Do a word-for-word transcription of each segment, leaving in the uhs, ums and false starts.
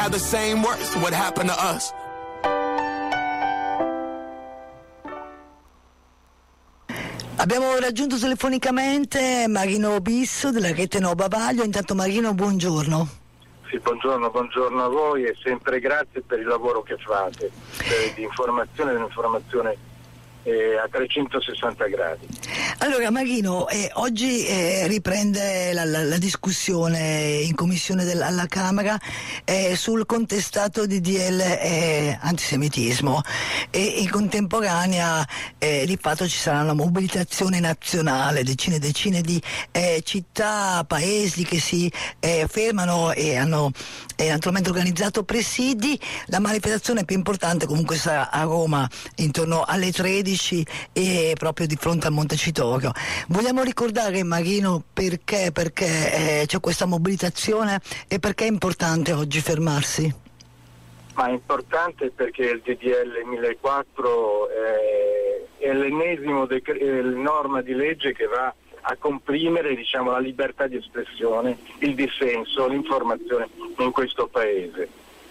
have the same words to what happened to us. Abbiamo raggiunto telefonicamente Marino Bisso della rete No Bavaglio. Intanto Marino, buongiorno. Sì, buongiorno, buongiorno a voi e sempre grazie per il lavoro che fate, eh, di informazione e dell'informazione eh, a trecentosessanta gradi. Allora Marino, eh, oggi eh, riprende la, la, la discussione in commissione del, alla Camera eh, sul contestato D D L eh, antisemitismo e in contemporanea eh, di fatto ci sarà una mobilitazione nazionale, decine e decine di eh, città, paesi che si eh, fermano e hanno eh, naturalmente organizzato presidi. La manifestazione più importante comunque sarà a Roma intorno alle tredici e proprio di fronte a Montecitorio. Vogliamo ricordare, Marino, perché, perché eh, c'è questa mobilitazione e perché è importante oggi fermarsi? Ma è importante perché il D D L millequattro è, è l'ennesimo dec- è la norma di legge che va a comprimere, diciamo, la libertà di espressione, il dissenso, l'informazione in questo paese.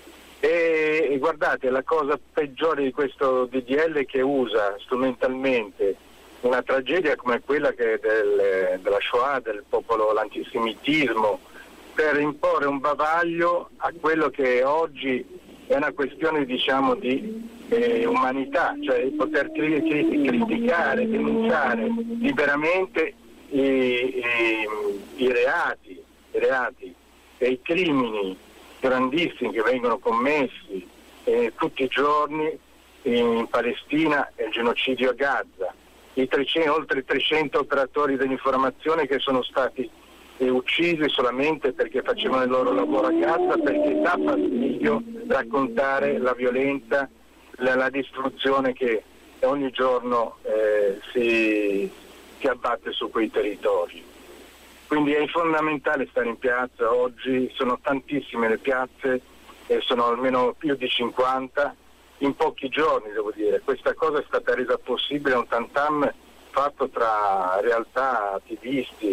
E, e guardate, la cosa peggiore di questo D D L è che usa strumentalmente una tragedia come quella che del, della Shoah, del popolo, l'antisemitismo, per imporre un bavaglio a quello che oggi è una questione, diciamo, di eh, umanità, cioè di poter cri- cri- criticare, denunciare liberamente i, i, i reati, i reati e i crimini grandissimi che vengono commessi eh, tutti i giorni in Palestina e il genocidio a Gaza. I trecento, oltre trecento operatori dell'informazione che sono stati eh, uccisi solamente perché facevano il loro lavoro a Gaza, perché dà fastidio raccontare la violenza, la, la distruzione che ogni giorno eh, si, si abbatte su quei territori. Quindi è fondamentale stare in piazza oggi, sono tantissime le piazze, eh, sono almeno più di cinquanta. In pochi giorni, devo dire, questa cosa è stata resa possibile da un tantam fatto tra realtà, attivisti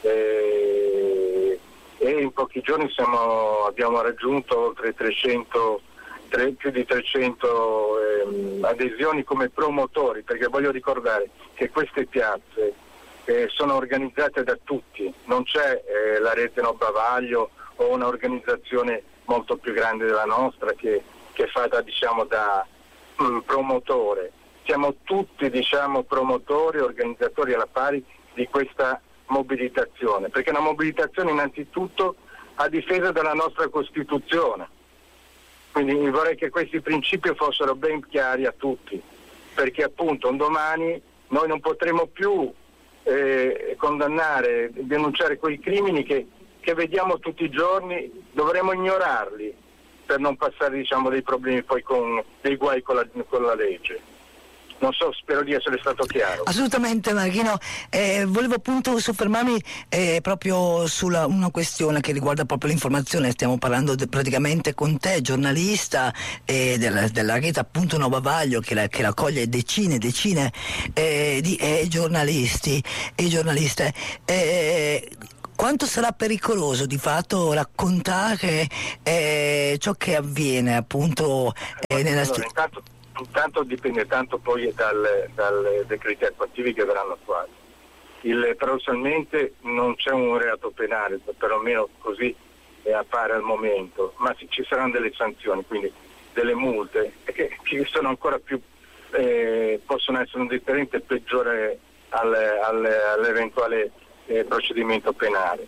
eh, e in pochi giorni siamo, abbiamo raggiunto oltre trecento, tre, più di trecento eh, adesioni come promotori, perché voglio ricordare che queste piazze eh, sono organizzate da tutti, non c'è eh, la rete No Bavaglio o un'organizzazione molto più grande della nostra che che fa da, diciamo, da mm, promotore. Siamo tutti, diciamo, promotori, organizzatori alla pari di questa mobilitazione, perché è una mobilitazione innanzitutto a difesa della nostra Costituzione. Quindi vorrei che questi principi fossero ben chiari a tutti, perché appunto un domani noi non potremo più eh, condannare, denunciare quei crimini che, che vediamo tutti i giorni, dovremo ignorarli per non passare, diciamo, dei problemi poi con dei guai con la, con la legge. Non so, spero di essere stato chiaro. Assolutamente Marino, eh, volevo appunto soffermarmi eh, proprio sulla una questione che riguarda proprio l'informazione. Stiamo parlando de, praticamente con te, giornalista eh, della, della rete appunto No Bavaglio, che, la, che raccoglie decine e decine eh, di eh, giornalisti e giornaliste. Eh, Quanto sarà pericoloso di fatto raccontare eh, ciò che avviene appunto eh, nella allora, intanto, intanto dipende tanto poi dal, dal decreti attuativi che verranno attuati. Il, paradossalmente non c'è un reato penale, perlomeno così eh, appare al momento, ma ci saranno delle sanzioni, quindi delle multe che, che sono ancora più eh, possono essere un deterrente peggiore al, al, all'eventuale Eh, procedimento penale.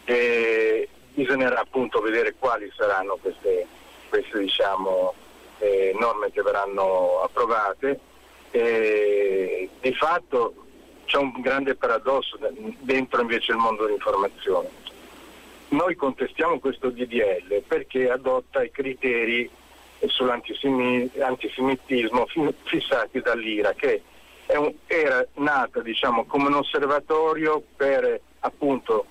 E bisognerà appunto vedere quali saranno queste, queste diciamo eh, norme che verranno approvate. E, di fatto c'è un grande paradosso dentro invece il mondo dell'informazione. Noi contestiamo questo D D L perché adotta i criteri sull'antisemitismo fissati dall'I R A, che è un, era nata, diciamo, come un osservatorio per appunto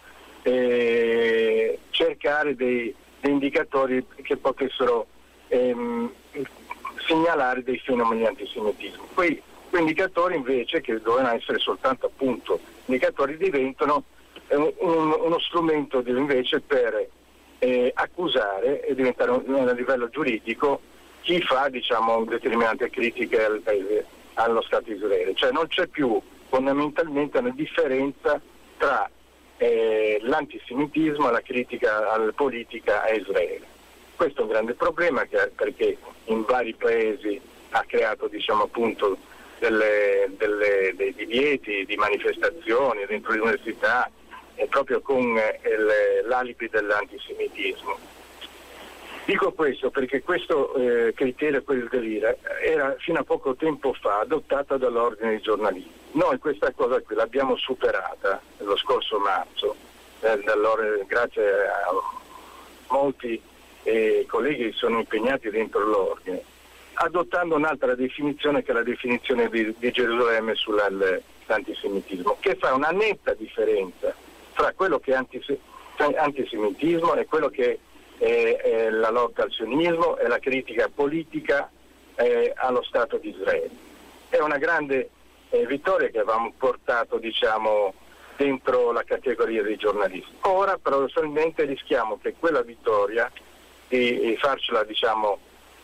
eh, cercare dei, dei indicatori che potessero ehm, segnalare dei fenomeni di antisemitismo. Quei, quei indicatori invece, che dovevano essere soltanto appunto indicatori, diventano eh, un, uno strumento di, invece per eh, accusare e diventare un, a livello giuridico chi fa, diciamo, determinate critiche al paese, allo Stato di Israele. Cioè non c'è più fondamentalmente una differenza tra eh, l'antisemitismo e la critica alla politica a Israele. Questo è un grande problema che, perché in vari paesi ha creato, diciamo, appunto delle, delle, dei divieti di manifestazioni dentro le università, e proprio con eh, il, l'alibi dell'antisemitismo. Dico questo perché questo eh, criterio, quello dell'I R A, era fino a poco tempo fa adottato dall'Ordine dei giornalisti. Noi questa cosa qui l'abbiamo superata lo scorso marzo, eh, grazie a molti eh, colleghi che sono impegnati dentro l'Ordine, adottando un'altra definizione che è la definizione di, di Gerusalemme sull'antisemitismo, che fa una netta differenza tra quello che è antise- antisemitismo e quello che è, è la lotta al sionismo e la critica politica eh, allo Stato di Israele. È una grande eh, vittoria che avevamo portato, diciamo, dentro la categoria dei giornalisti. Ora paradossalmente rischiamo che quella vittoria di, di farcela, diciamo,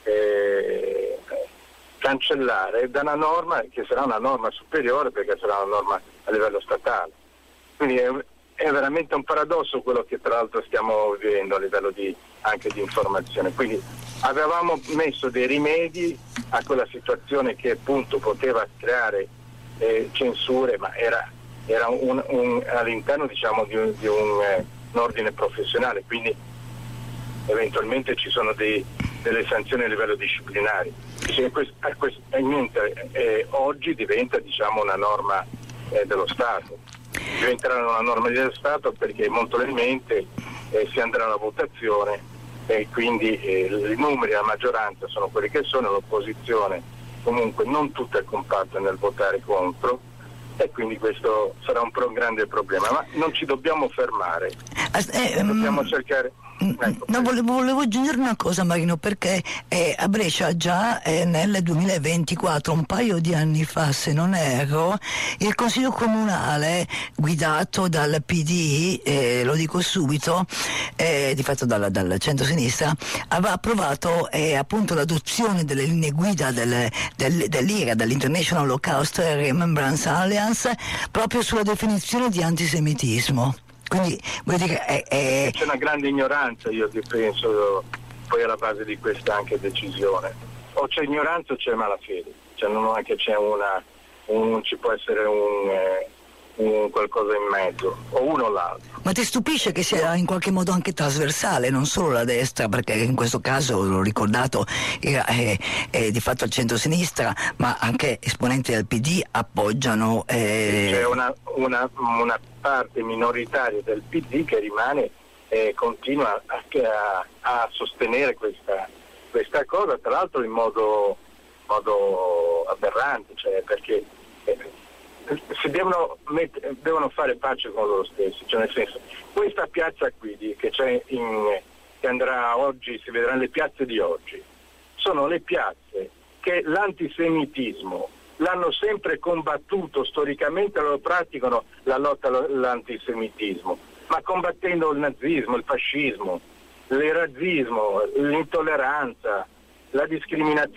eh, cancellare da una norma che sarà una norma superiore, perché sarà una norma a livello statale. Quindi è, è veramente un paradosso quello che tra l'altro stiamo vivendo a livello di, anche di informazione. Quindi avevamo messo dei rimedi a quella situazione che appunto poteva creare eh, censure, ma era, era un, un, all'interno, diciamo, di un, di un, eh, un ordine professionale, quindi eventualmente ci sono dei, delle sanzioni a livello disciplinare. Cioè, questo, questo, niente, eh, oggi diventa, diciamo, una norma eh, dello Stato. Diventerà una norma dello Stato perché molto probabilmente eh, si andrà alla votazione e quindi eh, i numeri della maggioranza sono quelli che sono, l'opposizione comunque non tutta è compatta nel votare contro, e quindi questo sarà un, pro- un grande problema, ma non ci dobbiamo fermare, eh, dobbiamo um... cercare. Ecco, no, volevo, volevo aggiungere una cosa, Marino, perché eh, a Brescia già eh, nel duemilaventiquattro, un paio di anni fa se non erro, il Consiglio Comunale guidato dal P D, eh, lo dico subito, eh, di fatto dal, dal centro-sinistra, aveva approvato eh, appunto l'adozione delle linee guida del, del, dell'I R A, dell'International Holocaust Remembrance Alliance, proprio sulla definizione di antisemitismo. Quindi vuol dire è, è... c'è una grande ignoranza, io penso, poi alla base di questa anche decisione. O c'è ignoranza o c'è malafede, cioè non è che c'è una, un, ci può essere un, eh, un qualcosa in mezzo, o uno o l'altro. Ma ti stupisce che sia in qualche modo anche trasversale, non solo la destra, perché in questo caso, l'ho ricordato, era, è, è di fatto al centro-sinistra, ma anche esponenti del P D appoggiano... Eh... C'è una, una, una parte minoritaria del P D che rimane e eh, continua a, a, a sostenere questa, questa cosa, tra l'altro in modo, modo aberrante, cioè perché... Eh, si devono, met- devono fare pace con loro stessi, cioè nel senso, questa piazza qui di, che c'è in, che andrà oggi, si vedrà nelle piazze di oggi, sono le piazze che l'antisemitismo l'hanno sempre combattuto storicamente, lo praticano la lotta all'antisemitismo, ma combattendo il nazismo, il fascismo, il razzismo, l'intolleranza, la discriminazione.